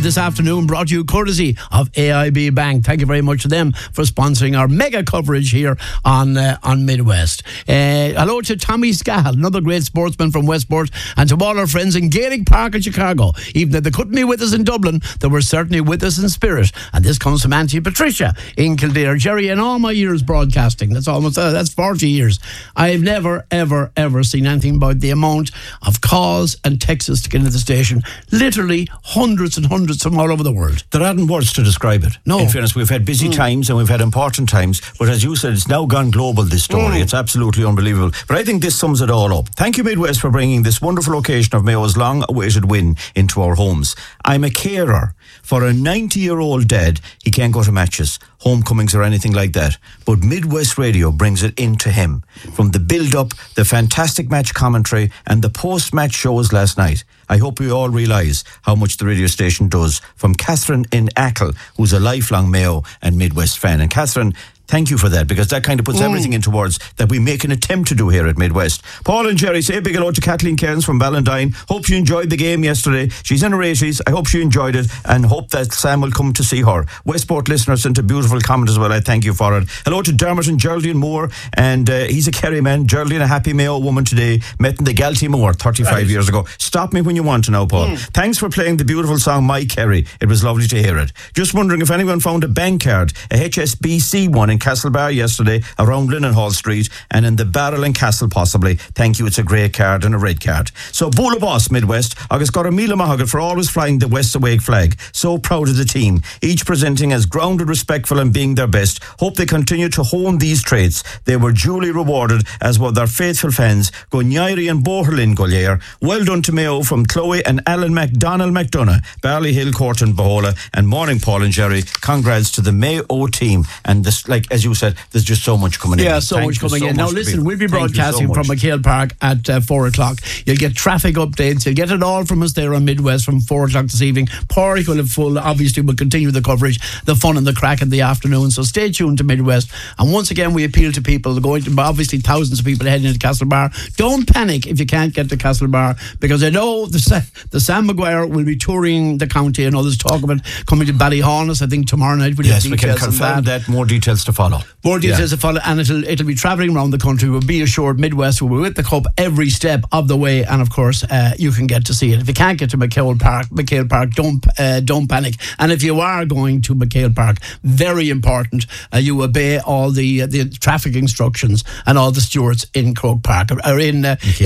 of this afternoon brought to you courtesy of AIB Bank. Thank you very much to them for sponsoring our mega coverage here on Midwest. Hello to Tommy Scahill, another great sportsman from Westport, and to all our friends in Gaelic Park in Chicago. Even though they couldn't be with us in Dublin, they were certainly with us in spirit. And this comes from Auntie Patricia in Kildare. Jerry, in all my years broadcasting, that's 40 years, I've never, ever, ever seen anything about the amount of calls and texts to get into the station. Literally hundreds and hundreds from all over the world. There aren't words to describe it. No. In fairness, we've had busy times and we've had important times, but as you said, it's now gone global, this story. It's absolutely unbelievable. But I think this sums it all up. Thank you, Midwest, for bringing this wonderful occasion of Mayo's long-awaited win into our homes. I'm a carer for a 90-year-old dad. He can't go to matches, homecomings or anything like that, but Midwest Radio brings it into him. From the build-up, the fantastic match commentary and the post-match shows last night, I hope we all realise how much the radio station does. From Catherine in Achill, who's a lifelong Mayo and Midwest fan. And Catherine, thank you for that, because that kind of puts everything into words that we make an attempt to do here at Midwest. Paul and Jerry, say a big hello to Kathleen Cairns from Ballantyne. Hope you enjoyed the game yesterday. She's in her 80s. I hope she enjoyed it and hope that Sam will come to see her. Westport listener sent a beautiful comment as well. I thank you for it. Hello to Dermot and Geraldine Moore, and he's a Kerry man. Geraldine, a happy Mayo woman today, met in the Galtee Moor 35 years ago. Stop me when you want to now, Paul. Thanks for playing the beautiful song My Kerry. It was lovely to hear it. Just wondering if anyone found a bank card, a HSBC one in Castlebar yesterday around Linnenhall Street and in the Barrel and Castle possibly. Thank you. It's a grey card and a red card. So Bula Boss Midwest, August got a Mila Mahagat for always flying the West Awake flag. So proud of the team, each presenting as grounded, respectful and being their best. Hope they continue to hone these traits. They were duly rewarded, as were their faithful fans Gonyairi and Boherlin Golier. Well done to Mayo from Chloe and Alan McDonald McDonough, Barley Hill Court and Bohola. And morning, Paul and Jerry. Congrats to the Mayo team. And this, like as you said, there's just so much coming in. Yeah, so much coming in. Now listen, we'll be broadcasting from McHale Park at 4 o'clock. You'll get traffic updates. You'll get it all from us there on Midwest from 4 o'clock this evening. Porrick will have full. Obviously, we'll continue the coverage, the fun and the crack in the afternoon. So stay tuned to Midwest. And once again, we appeal to people going to, obviously, thousands of people heading into Castlebar. Don't panic if you can't get to Castlebar, because I know the Sam Maguire will be touring the county, and others talk about coming to Ballyhonus, I think, tomorrow night. Yes, we can confirm that. More details to follow. More details to follow, and it'll be travelling around the country. We'll be assured Midwest will be with the Cup every step of the way, and of course you can get to see it. If you can't get to McHale Park, don't panic. And if you are going to McHale Park, very important, you obey all the traffic instructions and all the stewards in Croke Park or in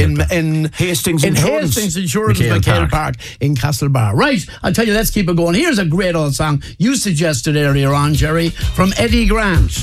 Hastings Insurance, McHale Park in Castlebar. Right, I'll tell you, let's keep it going. Here's a great old song you suggested earlier on, Jerry, from Eddie Grant.